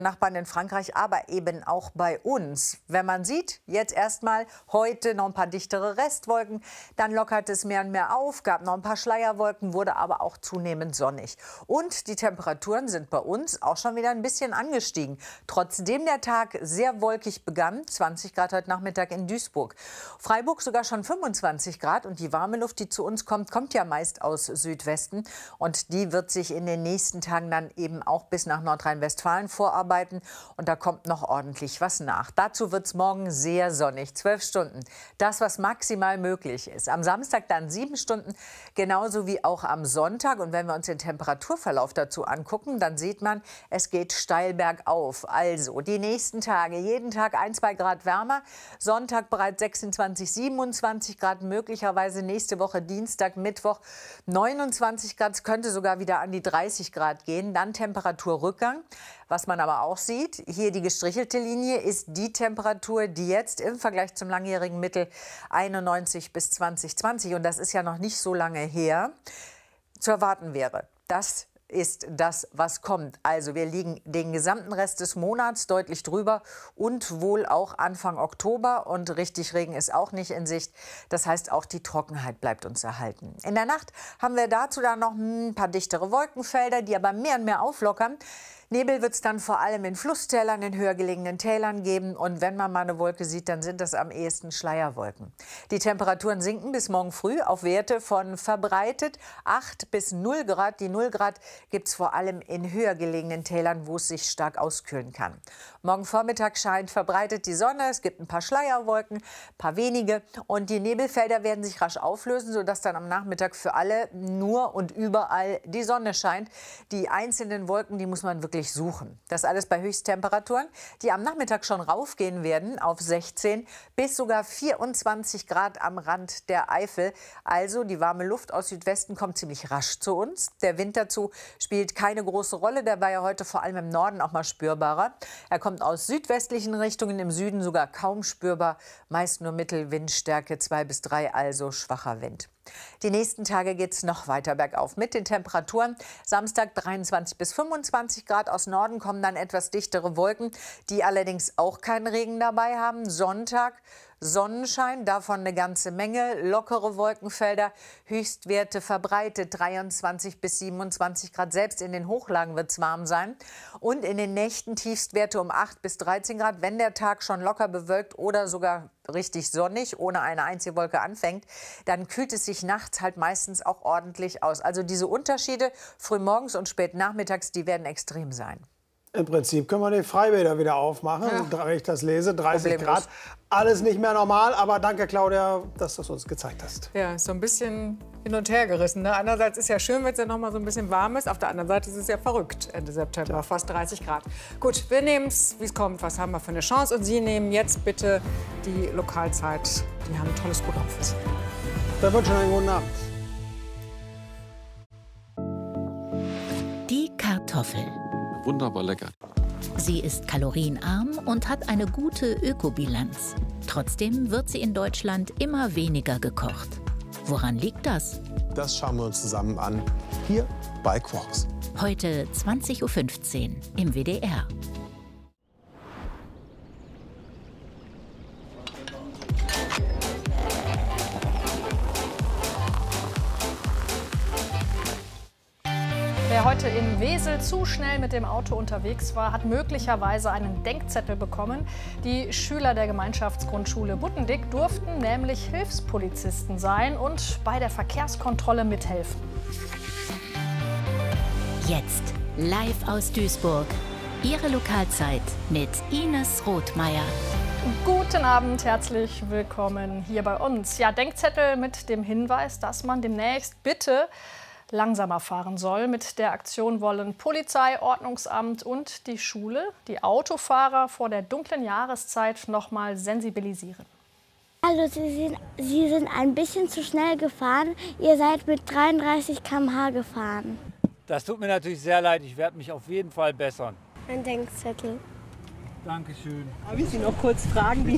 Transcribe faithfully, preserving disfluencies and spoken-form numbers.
Nachbarn in Frankreich, aber eben auch bei uns. Wenn man sieht, jetzt erstmal heute noch ein paar dichtere Restwolken, dann lockert es mehr und mehr auf, gab noch ein paar Schleierwolken, wurde aber auch zunehmend sonnig. Und die Temperaturen sind bei uns auch schon wieder ein bisschen angestiegen. Trotzdem der Tag sehr wolkig begann, zwanzig Grad heute Nachmittag in Duisburg. Freiburg sogar schon fünfundzwanzig Grad und die warme Luft, die zu uns kommt, kommt ja meist aus Südwesten. Und die wird sich in den nächsten Tagen dann eben auch bis nach Nordrhein-Westfalen vorarbeiten. Und da kommt noch ordentlich was nach. Dazu wird es morgen sehr sonnig, zwölf Stunden. Das, was maximal möglich ist. Am Samstag dann sieben Stunden, genauso wie auch am Sonntag. Und wenn wir uns den Temperaturverlauf dazu angucken, dann sieht man, es geht steil bergauf. Also die nächsten Tage, jeden Tag ein, zwei Grad wärmer. Sonntag bereits sechsundzwanzig, siebenundzwanzig Grad, möglicherweise nächste Woche Dienstag, Mittwoch neunundzwanzig Grad. Es könnte sogar wieder an die dreißig Grad gehen. Dann Temperaturrückgang. Was man aber auch sieht, hier die gestrichelte Linie ist die Temperatur, die jetzt im Vergleich zum langjährigen Mittel einundneunzig bis zwanzig zwanzig, und das ist ja noch nicht so lange her, zu erwarten wäre. Das ist das, was kommt. Also wir liegen den gesamten Rest des Monats deutlich drüber und wohl auch Anfang Oktober. Und richtig Regen ist auch nicht in Sicht. Das heißt, auch die Trockenheit bleibt uns erhalten. In der Nacht haben wir dazu dann noch ein paar dichtere Wolkenfelder, die aber mehr und mehr auflockern. Nebel wird es dann vor allem in Flusstälern, in höher gelegenen Tälern geben. Und wenn man mal eine Wolke sieht, dann sind das am ehesten Schleierwolken. Die Temperaturen sinken bis morgen früh auf Werte von verbreitet acht bis null Grad. Die null Grad gibt es vor allem in höher gelegenen Tälern, wo es sich stark auskühlen kann. Morgen Vormittag scheint verbreitet die Sonne. Es gibt ein paar Schleierwolken, ein paar wenige. Und die Nebelfelder werden sich rasch auflösen, sodass dann am Nachmittag für alle nur und überall die Sonne scheint. Die einzelnen Wolken, die muss man wirklich suchen. Das alles bei Höchsttemperaturen, die am Nachmittag schon raufgehen werden auf sechzehn bis sogar vierundzwanzig Grad am Rand der Eifel. Also die warme Luft aus Südwesten kommt ziemlich rasch zu uns. Der Wind dazu spielt keine große Rolle. Der war ja heute vor allem im Norden auch mal spürbarer. Er kommt aus südwestlichen Richtungen, im Süden sogar kaum spürbar. Meist nur Mittelwindstärke zwei bis drei, also schwacher Wind. Die nächsten Tage geht es noch weiter bergauf mit den Temperaturen. Samstag dreiundzwanzig bis fünfundzwanzig Grad. Aus Norden kommen dann etwas dichtere Wolken, die allerdings auch keinen Regen dabei haben. Sonntag Sonnenschein, davon eine ganze Menge, lockere Wolkenfelder, Höchstwerte verbreitet dreiundzwanzig bis siebenundzwanzig Grad. Selbst in den Hochlagen wird es warm sein. Und in den Nächten Tiefstwerte um acht bis dreizehn Grad, wenn der Tag schon locker bewölkt oder sogar richtig sonnig, ohne eine einzige Wolke anfängt, dann kühlt es sich nachts halt meistens auch ordentlich aus. Also diese Unterschiede frühmorgens und spät nachmittags, die werden extrem sein. Im Prinzip können wir die Freibäder wieder aufmachen, ja. Wenn ich das lese, dreißig Problemlos. Grad. Alles nicht mehr normal, aber danke, Claudia, dass du es uns gezeigt hast. Ja, so ein bisschen hin und her gerissen. Ne? Andererseits ist es ja schön, wenn es ja noch mal so ein bisschen warm ist. Auf der anderen Seite ist es ja verrückt, Ende September, ja. Fast dreißig Grad. Gut, wir nehmen es, wie es kommt. Was haben wir für eine Chance? Und Sie nehmen jetzt bitte die Lokalzeit. Die haben ein tolles Programm für Sie. Dann wünsche ich einen guten Abend. Die Kartoffel. Wunderbar lecker. Sie ist kalorienarm und hat eine gute Ökobilanz. Trotzdem wird sie in Deutschland immer weniger gekocht. Woran liegt das? Das schauen wir uns zusammen an, hier bei Quarks. Heute zwanzig Uhr fünfzehn im W D R. Wer heute in Wesel zu schnell mit dem Auto unterwegs war, hat möglicherweise einen Denkzettel bekommen. Die Schüler der Gemeinschaftsgrundschule Buttendick durften nämlich Hilfspolizisten sein und bei der Verkehrskontrolle mithelfen. Jetzt live aus Duisburg. Ihre Lokalzeit mit Ines Rothmeier. Guten Abend, herzlich willkommen hier bei uns. Ja, Denkzettel mit dem Hinweis, dass man demnächst bitte langsamer fahren soll. Mit der Aktion wollen Polizei, Ordnungsamt und die Schule die Autofahrer vor der dunklen Jahreszeit noch mal sensibilisieren. Hallo, Sie sind, Sie sind ein bisschen zu schnell gefahren. Ihr seid mit dreiunddreißig Kilometer pro Stunde gefahren. Das tut mir natürlich sehr leid. Ich werde mich auf jeden Fall bessern. Ein Denkzettel. Dankeschön. Darf ich Sie noch kurz fragen, wie